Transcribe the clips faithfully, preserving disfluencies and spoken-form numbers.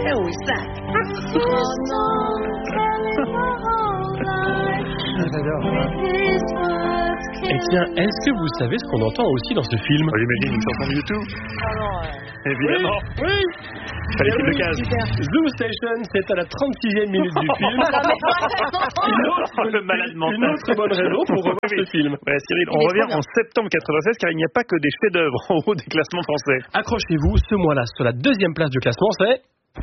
Eh oui, ça. J'adore. Et tiens, est-ce que vous savez ce qu'on entend aussi dans ce film? On imagine une chanson de YouTube. Évidemment. Oui, oui. Fallait qu'il le Oui, case. Zoo Station, c'est à la trente-sixième minute du film. Une autre, Le malade mental. une autre bonne raison pour revoir ce film. Ouais, Cyril, on revient en septembre quatre-vingt-seize car il n'y a pas que des chefs-d'œuvre en haut des classements français. Accrochez-vous, ce mois-là, sur la deuxième place du classement, c'est...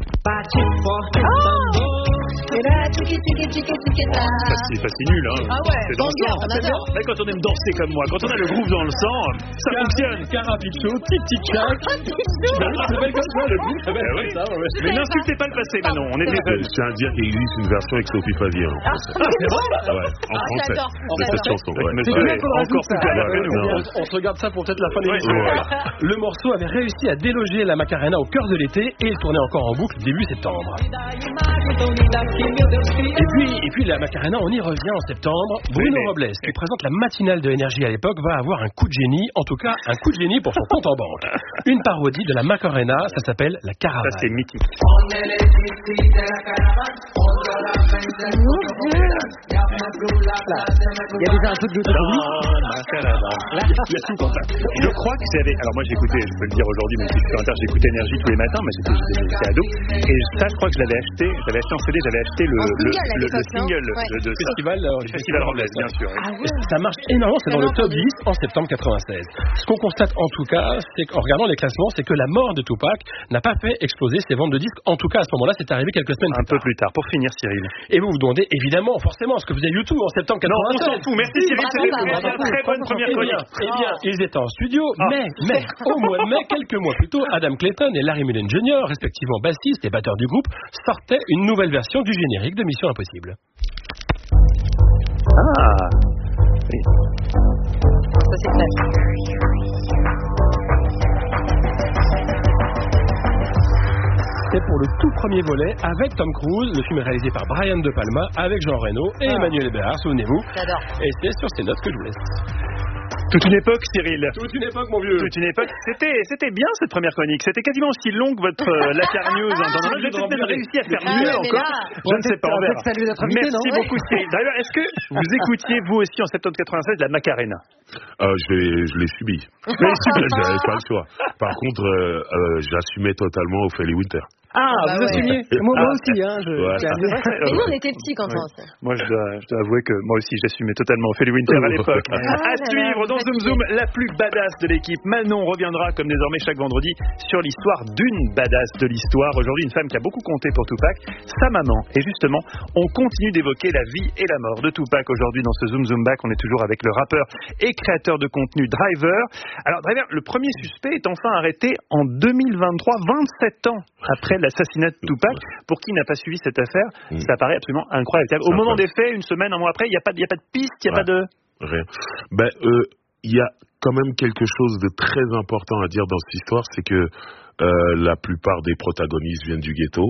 Ça, c'est pas si nul, hein. Ah ouais, C'est dansant. on adore. Là, quand on aime danser comme moi, quand on a le groove dans le sang, ça fonctionne. Carapicho, tic tic tac. Ça s'appelle comme ça, le groupe s'appelle Eh oui. comme ça, ouais. Mais n'insultez pas le passé, Manon. On est des jeunes. Je tiens à dire qu'il existe une version avec Sophie Favier en français. Ah, c'est vrai? Ouais, en Ah, français. j'adore. De cette J'adore. chanson. Ouais. Monsieur bien est qu'on encore rajoute plus ça. calme que Ouais, nous. non. On, on se regarde ça pour peut-être la fin de l'émission. Voilà. Le morceau avait réussi à déloger la Macarena au cœur de l'été et il tournait encore en boucle début septembre. Et puis, et puis la Macarena, on y revient en septembre. Bruno mais- Robles, qui présente la matinale de Énergie à l'époque, va avoir un coup de génie, en tout cas un coup de génie pour son compte en banque. Une parodie de la Macarena, ça s'appelle La Ça, Caravane. c'est mythique. Il y a déjà un peu de d'autonomie. Il y a tout dans ça. Je crois que j'avais. Alors, moi, j'écoutais, je peux le dire aujourd'hui, même si je suis sur Inter, j'écoutais Énergie tous les matins, mais j'étais j'étais- j'étais ado. Et ça, je crois que je l'avais acheté, j'avais acheté en C D, j'avais acheté le, En le, single à le, le l'époque, non single Ouais. de, de ça. Festival, euh, Du Festival Robles, bien sûr. Ah Et ouais. ça marche énormément, c'est dans le J'avais top entendu. dix en septembre quatre-vingt-seize. Ce qu'on constate en tout cas, c'est qu'en regardant les classements, c'est que la mort de Tupac n'a pas fait exploser ses ventes de disques. En tout cas, à ce moment-là, c'est arrivé quelques semaines Un plus peu tard. plus tard. Pour finir, Cyril. Et vous vous demandez évidemment, forcément, ce que vous avez YouTube en septembre Non, on quatre-vingt-seize. s'en fout. Merci, Cyril. bravo, Cyril, bravo, vous avez bravo. une très bonne première Eh bien, chronique. eh bien, ils étaient en studio, Ah. mais, mais, au mois de mai, quelques mois plus tôt, Adam Clayton et Larry Mullen junior, respectivement bassistes et batteurs du groupe, sortaient une nouvelle version du générique de Mission Impossible. Ah. Ça, c'est clair. C'est pour le tout premier volet avec Tom Cruise. Le film est réalisé par Brian De Palma avec Jean Reno et Ah. Emmanuel Hébert, souvenez-vous. J'adore. Et c'est sur ces notes que je vous laisse. Toute une époque, Cyril. Toute une époque, mon vieux. Toute une époque. C'était, c'était bien cette première chronique. C'était quasiment aussi long que votre euh, Lacar News. Hein. Dans un- J'ai peut-être même réussi à faire Ah mieux ouais, mais encore. là- Je ne sais pas. On On va verra. peut-être saluer notre invité, Merci non beaucoup, Cyril. D'ailleurs, est-ce que vous écoutiez vous aussi en septembre quatre-vingt-seize la Macarena? Euh, je l'ai, je l'ai subi. J'avais pas le choix. Par contre, euh, euh, j'assumais totalement Ophélie Winter. Ah, bah vous ouais. assumiez? Moi, moi Ah, aussi, hein. Je, Ouais. je tiens à le dire. Mais nous, on était petits quand on s'est. Moi, je dois, je dois avouer que moi aussi, j'assumais totalement Ophélie Winter à l'époque. Ah, À là, là, suivre dans Zoom fatigué. Zoom, la plus badass de l'équipe. Manon reviendra, comme désormais chaque vendredi, sur l'histoire d'une badass de l'histoire. Aujourd'hui, une femme qui a beaucoup compté pour Tupac, sa maman. Et justement, on continue d'évoquer la vie et la mort de Tupac aujourd'hui dans ce Zoom Zoom Back. On est toujours avec le rappeur et créateur de contenu Driver. Alors, Driver, le premier suspect est enfin arrêté en deux mille vingt-trois, vingt-sept ans après l'assassinat de Tupac. Pour qui n'a pas suivi cette affaire, Mm. ça paraît absolument incroyable. Au Ça moment paraît. des faits, une semaine, un mois après, il n'y a, pas de- il y a pas de piste, il n'y a Ouais. pas de... Rien. Ben, euh, il y a quand même quelque chose de très important à dire dans cette histoire, c'est que euh, la plupart des protagonistes viennent du ghetto,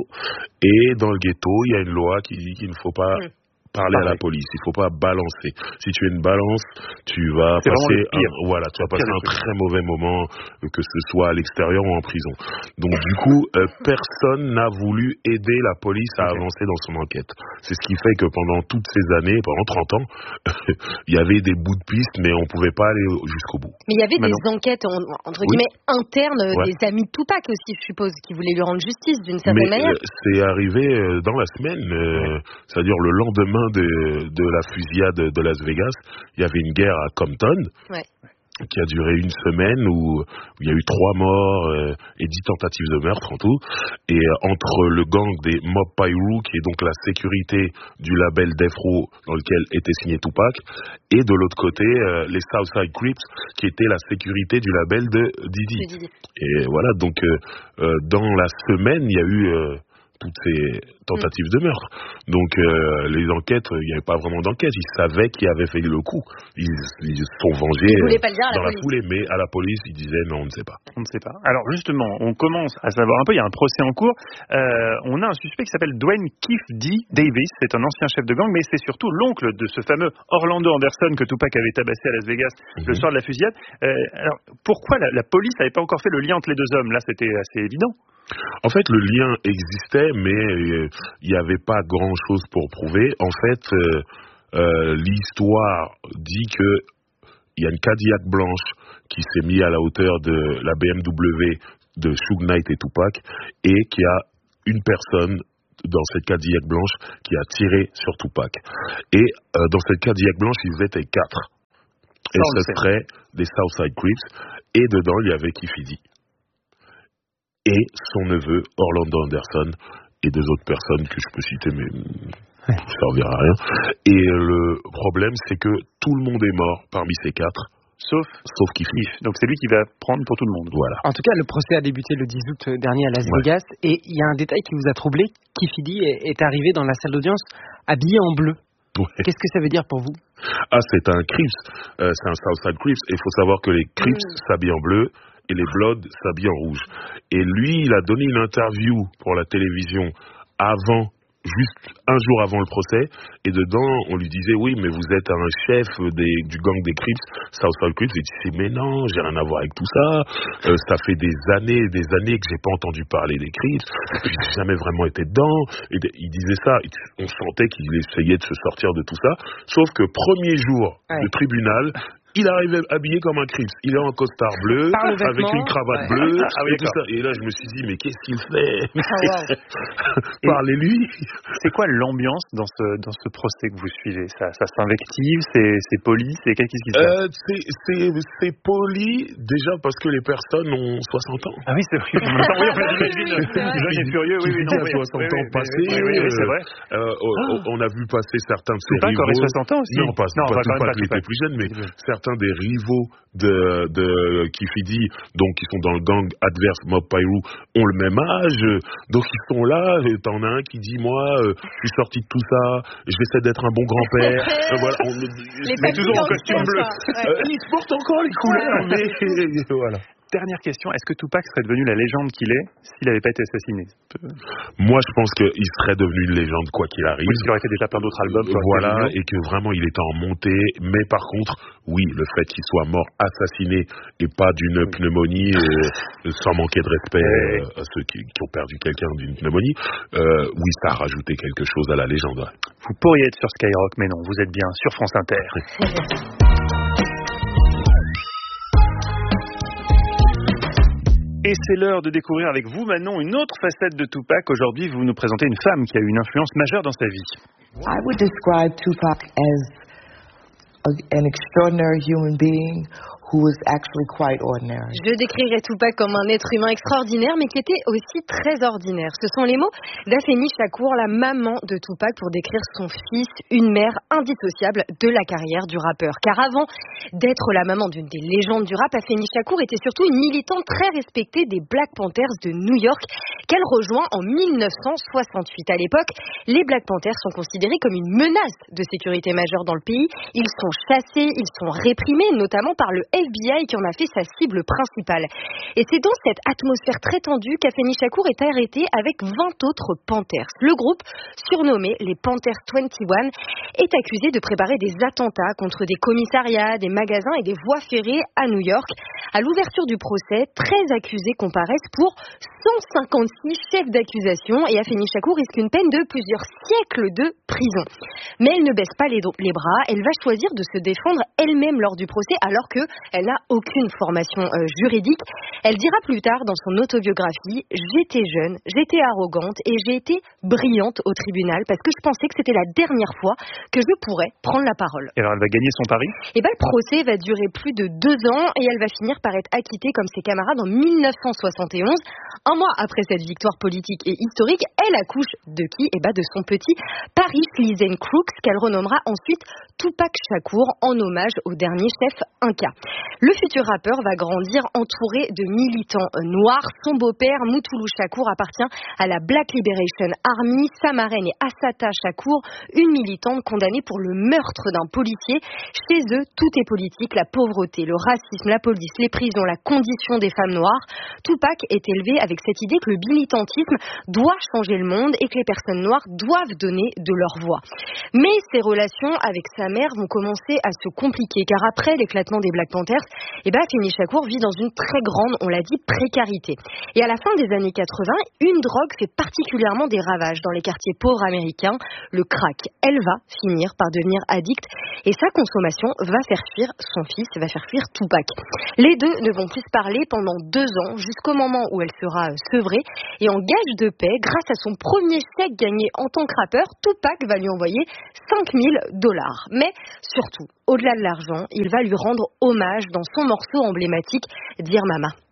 et dans le ghetto, il y a une loi qui dit qu'il ne faut pas Mm. parler à la police, il faut pas balancer. Si tu es une balance, tu vas C'est passer vraiment le pire. un, voilà, tu vas Le passer pire un des trucs. très mauvais moment, euh, que ce soit à l'extérieur ou en prison. Donc du coup, euh, personne n'a voulu aider la police à Ok. avancer dans son enquête. C'est ce qui fait que pendant toutes ces années, pendant trente ans, il y avait des bouts de piste, mais on pouvait pas aller jusqu'au bout. Mais il y avait Manon. des enquêtes, en- entre Oui. guillemets, internes euh, Ouais. des amis de Tupac aussi, je suppose, qui voulaient lui rendre justice d'une certaine Mais manière. euh, c'est arrivé euh, dans la semaine, euh, c'est-à-dire le lendemain de, de la fusillade de Las Vegas, il y avait une guerre à Compton. Ouais. Qui a duré une semaine où, où il y a eu trois morts euh, et dix tentatives de meurtre en tout. Et euh, entre le gang des Mob Piru, qui est donc la sécurité du label Death Row dans lequel était signé Tupac, et de l'autre côté euh, les Southside Crips, qui était la sécurité du label de Diddy. C'est Didi. Et voilà, donc euh, euh, dans la semaine, il y a eu euh, toutes ces tentatives de meurtre. Donc euh, les enquêtes, il n'y avait pas vraiment d'enquête. Ils savaient qui avait fait le coup. Ils, ils se sont vengés ils voulaient pas le dire à dans la, la foulée, mais à la police, ils disaient non, on ne sait pas. On ne sait pas. Alors justement, on commence à savoir un peu, il y a un procès en cours. Euh, on a un suspect qui s'appelle Dwayne Keefe D. Davis. C'est un ancien chef de gang, mais c'est surtout l'oncle de ce fameux Orlando Anderson que Tupac avait tabassé à Las Vegas mm-hmm. le soir de la fusillade. Euh, alors pourquoi la, la police n'avait pas encore fait le lien entre les deux hommes? Là, c'était assez évident. En fait, le lien existait, mais il euh, n'y avait pas grand-chose pour prouver. En fait, euh, euh, l'histoire dit que il y a une Cadillac blanche qui s'est mise à la hauteur de la B M W de Suge Knight et Tupac, et qu'il y a une personne dans cette Cadillac blanche qui a tiré sur Tupac. Et euh, dans cette Cadillac blanche, ils étaient quatre. Et ce serait des Southside Crips. Et dedans, il y avait Keefe D. Et son neveu, Orlando Anderson, et deux autres personnes que je peux citer, mais ça ne servira à rien. Et le problème, c'est que tout le monde est mort parmi ces quatre. Sauf, sauf Keefe. Donc c'est lui qui va prendre pour tout le monde. Voilà. En tout cas, le procès a débuté le dix août dernier à Las ouais. Vegas. Et il y a un détail qui vous a troublé. Keefe D est, est arrivé dans la salle d'audience habillé en bleu. Ouais. Qu'est-ce que ça veut dire pour vous? Ah, c'est un Crips. Euh, c'est un Southside Crips. Et il faut savoir que les Crips mmh. s'habillent en bleu et les Bloods s'habillent en rouge. Et lui, il a donné une interview pour la télévision avant, juste un jour avant le procès, et dedans, on lui disait, oui, mais vous êtes un chef des, du gang des Crips, Southside Crips. Il disait, mais non, j'ai rien à voir avec tout ça. Euh, ça fait des années, des années que j'ai pas entendu parler des Crips. Et puis, j'ai jamais vraiment été dedans. Et il disait ça. On sentait qu'il essayait de se sortir de tout ça. Sauf que premier jour ouais. de tribunal, il arrive habillé comme un Crips. Il est en costard bleu, avec une cravate ouais. bleue, ah, oui, et tout ça. Et là, je me suis dit, mais qu'est-ce qu'il fait? Oh, wow. Parlez-lui. C'est quoi l'ambiance dans ce, dans ce procès que vous suivez? Ça, ça s'invective, c'est, c'est poli, c'est qu'est-ce qui se passe? euh, c'est, c'est, c'est poli, déjà parce que les personnes ont soixante ans. Ah oui, c'est vrai. Oui, on imagine, jeune et furieux, oui, oui, non, oui, soixante oui, ans oui, passés. Oui, oui, oui, c'est vrai. Euh, ah. On a vu passer certains de ces Tupac rivaux. aurait soixante ans aussi. Non, pas, non, pas Tupac, Tupac, il était plus jeune, mais certains des rivaux de, de Keefe D, donc qui sont dans le gang adverse Mob Piru, ont le même âge, donc ils sont là. T'en as un qui dit, moi, euh, je suis sorti de tout ça, j'essaie d'être un bon grand-père. euh, voilà, on, mais toujours en costume bleu. Ouais. Euh, ils portent encore les couleurs, mais voilà. Dernière question, est-ce que Tupac serait devenu la légende qu'il est s'il n'avait pas été assassiné? Moi, je pense qu'il serait devenu une légende quoi qu'il arrive. Oui, il aurait fait déjà plein d'autres albums. Voilà, et que vraiment il était en montée. Mais par contre, oui, le fait qu'il soit mort assassiné et pas d'une oui. pneumonie, euh, sans manquer de respect euh, à ceux qui, qui ont perdu quelqu'un d'une pneumonie, euh, oui, ça a rajouté quelque chose à la légende. Vous pourriez être sur Skyrock, mais non, vous êtes bien sur France Inter. Et c'est l'heure de découvrir avec vous, Manon, une autre facette de Tupac. Aujourd'hui, vous nous présentez une femme qui a eu une influence majeure dans sa vie. I would describe Tupac as a, an extraordinary human being who was actually quite ordinary. Je décrirais Tupac comme un être humain extraordinaire, mais qui était aussi très ordinaire. Ce sont les mots d'Afeni Shakur, la maman de Tupac, pour décrire son fils, une mère indissociable de la carrière du rappeur. Car avant d'être la maman d'une des légendes du rap, Afeni Shakur était surtout une militante très respectée des Black Panthers de New York, qu'elle rejoint en mille neuf cent soixante-huit. À l'époque, les Black Panthers sont considérés comme une menace de sécurité majeure dans le pays. Ils sont chassés, ils sont réprimés, notamment par le F B I qui en a fait sa cible principale. Et c'est dans cette atmosphère très tendue qu'Afeni Shakur est arrêté avec vingt autres Panthers. Le groupe, surnommé les Panthers vingt et un, est accusé de préparer des attentats contre des commissariats, des magasins et des voies ferrées à New York. À l'ouverture du procès, treize accusés comparaissent pour cent cinquante-six chefs d'accusation et Afeni Shakur risque une peine de plusieurs siècles de prison. Mais elle ne baisse pas les, les bras, elle va choisir de se défendre elle-même lors du procès alors qu'elle n'a aucune formation euh, juridique. Elle dira plus tard dans son autobiographie « J'étais jeune, j'étais arrogante et j'ai été brillante au tribunal parce que je pensais que c'était la dernière fois que je pourrais prendre la parole. » Et alors elle va gagner son pari ? Et ben, le procès va durer plus de deux ans et elle va finir par être acquittée comme ses camarades en mille neuf cent soixante et onze. Un mois après cette victoire politique et historique, elle accouche de qui ? Et ben de son petit Paris Lizen Crooks qu'elle renommera ensuite Tupac Shakur en hommage au dernier chef Inca. Le futur rappeur va grandir entouré de militants noirs. Son beau-père, Mutulu Shakur, appartient à la Black Liberation Army. Sa marraine est Assata Shakur, une militante condamnée pour le meurtre d'un policier. Chez eux, tout est politique, la pauvreté, le racisme, la police, les prisons, la condition des femmes noires. Tupac est élevé avec cette idée que le militantisme doit changer le monde et que les personnes noires doivent donner de leur voix. Mais ses relations avec sa mère vont commencer à se compliquer, car après l'éclatement des Black Panthers, eh ben, Afeni Shakur vit dans une très grande, on l'a dit, précarité. Et à la fin des années quatre-vingts, une drogue fait particulièrement des ravages dans les quartiers pauvres américains, le crack. Elle va finir par devenir addict et sa consommation va faire fuir son fils, va faire fuir Tupac. Les deux ne vont plus se parler pendant deux ans, jusqu'au moment où elle sera sevrée. Et en gage de paix, grâce à son premier chèque gagné en tant que rappeur, Tupac va lui envoyer cinq mille dollars. Mais surtout, au-delà de l'argent, il va lui rendre hommage dans son morceau emblématique Dear Mama.